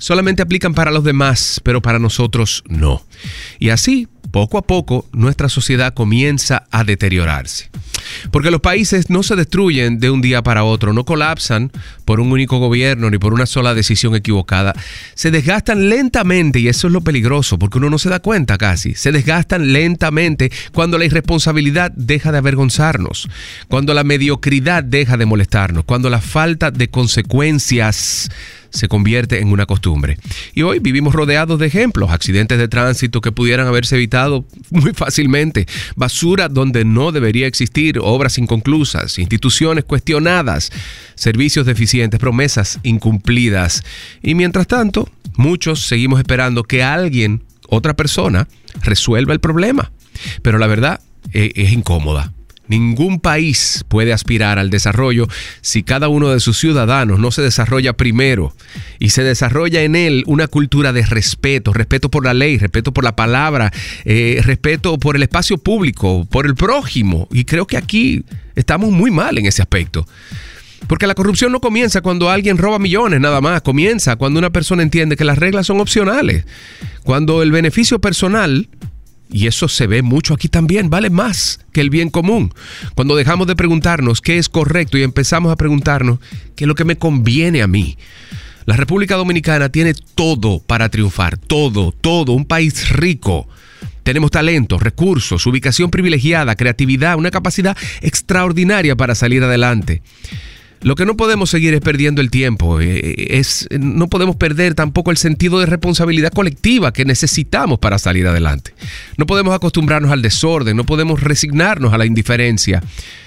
solamente aplican para los demás, pero para nosotros no. Y así, poco a poco, nuestra sociedad comienza a deteriorarse. Porque los países no se destruyen de un día para otro, no colapsan por un único gobierno ni por una sola decisión equivocada. Se desgastan lentamente, y eso es lo peligroso, porque uno no se da cuenta casi. Se desgastan lentamente cuando la irresponsabilidad deja de avergonzarnos, cuando la mediocridad deja de molestarnos, cuando la falta de consecuencias se convierte en una costumbre. Y hoy vivimos rodeados de ejemplos, accidentes de tránsito que pudieran haberse evitado muy fácilmente, basura donde no debería existir, obras inconclusas, instituciones cuestionadas, servicios deficientes, promesas incumplidas. Y mientras tanto, muchos seguimos esperando que alguien, otra persona, resuelva el problema. Pero la verdad es incómoda. Ningún país puede aspirar al desarrollo si cada uno de sus ciudadanos no se desarrolla primero y se desarrolla en él una cultura de respeto, respeto por la ley, respeto por la palabra, respeto por el espacio público, por el prójimo. Y creo que aquí estamos muy mal en ese aspecto. Porque la corrupción no comienza cuando alguien roba millones nada más, comienza cuando una persona entiende que las reglas son opcionales, cuando el beneficio personal, y eso se ve mucho aquí también, vale más que el bien común. Cuando dejamos de preguntarnos qué es correcto y empezamos a preguntarnos qué es lo que me conviene a mí. La República Dominicana tiene todo para triunfar, todo, un país rico. Tenemos talento, recursos, ubicación privilegiada, creatividad, una capacidad extraordinaria para salir adelante. Lo que no podemos seguir es perdiendo el tiempo, no podemos perder tampoco el sentido de responsabilidad colectiva que necesitamos para salir adelante. No podemos acostumbrarnos al desorden, no podemos resignarnos a la indiferencia.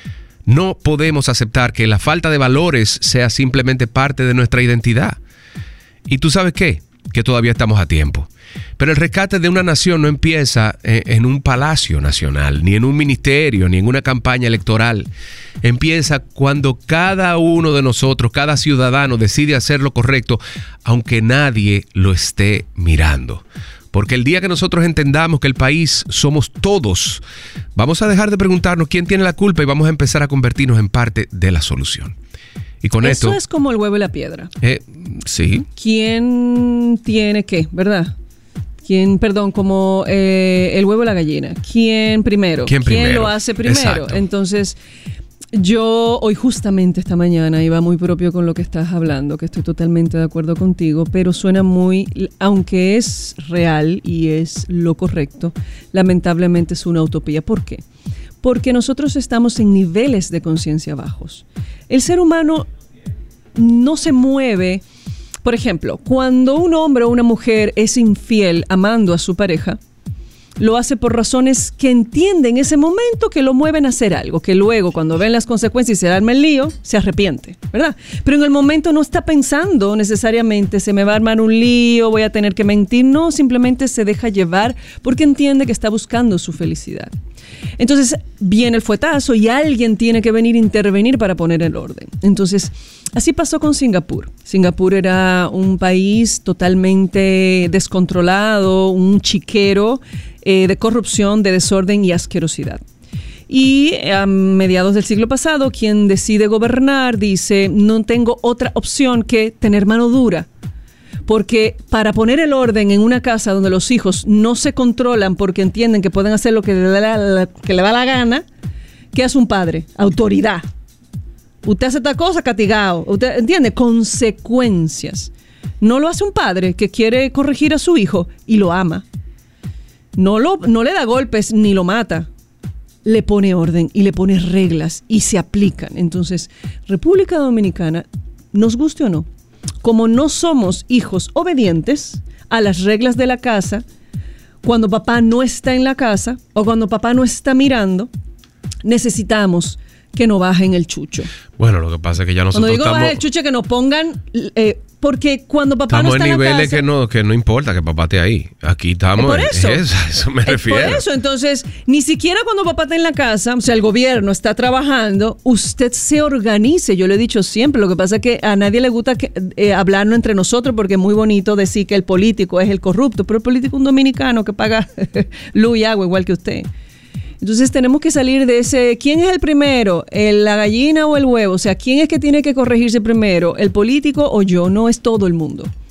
No podemos aceptar que la falta de valores sea simplemente parte de nuestra identidad. ¿Y tú sabes qué? Que todavía estamos a tiempo. Pero el rescate de una nación no empieza en un palacio nacional, ni en un ministerio, ni en una campaña electoral. Empieza cuando cada uno de nosotros, cada ciudadano decide hacer lo correcto, aunque nadie lo esté mirando. Porque el día que nosotros entendamos que el país somos todos, vamos a dejar de preguntarnos quién tiene la culpa y vamos a empezar a convertirnos en parte de la solución. Y con eso esto, es como el huevo y la piedra. Sí. ¿Quién tiene qué, verdad? Como el huevo y la gallina. ¿Quién primero? ¿Quién lo hace primero? Exacto. Entonces, yo hoy justamente esta mañana iba muy propio con lo que estás hablando, que estoy totalmente de acuerdo contigo, pero suena muy, aunque es real y es lo correcto, lamentablemente es una utopía. ¿Por qué? Porque nosotros estamos en niveles de conciencia bajos. El ser humano no se mueve. Por ejemplo, cuando un hombre o una mujer es infiel amando a su pareja, lo hace por razones que entiende en ese momento que lo mueven a hacer algo, que luego cuando ven las consecuencias y se arma el lío, se arrepiente, ¿verdad? Pero en el momento no está pensando necesariamente se me va a armar un lío, voy a tener que mentir, no, simplemente se deja llevar porque entiende que está buscando su felicidad. Entonces viene el fuetazo y alguien tiene que venir a intervenir para poner el orden. Entonces, así pasó con Singapur. Singapur era un país totalmente descontrolado, un chiquero de corrupción, de desorden y asquerosidad. Y a mediados del siglo pasado, quien decide gobernar dice, no tengo otra opción que tener mano dura. Porque para poner el orden en una casa donde los hijos no se controlan porque entienden que pueden hacer lo que le da la gana, ¿qué hace un padre? Autoridad. Usted hace esta cosa, castigado. ¿Usted entiende? Consecuencias. No lo hace un padre que quiere corregir a su hijo y lo ama. No le da golpes ni lo mata. Le pone orden y le pone reglas y se aplican. Entonces, República Dominicana, nos guste o no, como no somos hijos obedientes a las reglas de la casa, cuando papá no está en la casa o cuando papá no está mirando, necesitamos que no bajen el chucho. Bueno, lo que pasa es que ya nosotros cuando digo bajen el chucho, que nos pongan... porque cuando papá no está en la casa... Estamos en niveles que no importa que papá esté ahí. Aquí estamos... Por eso. Eso me refiero. Por eso. Entonces, ni siquiera cuando papá está en la casa, o sea, el gobierno está trabajando, usted se organice. Yo lo he dicho siempre. Lo que pasa es que a nadie le gusta hablarnos entre nosotros porque es muy bonito decir que el político es el corrupto, pero el político es un dominicano que paga luz y agua igual que usted. Entonces tenemos que salir de ese, ¿quién es el primero? ¿La gallina o el huevo? O sea, ¿quién es que tiene que corregirse primero? ¿El político o yo? No es todo el mundo.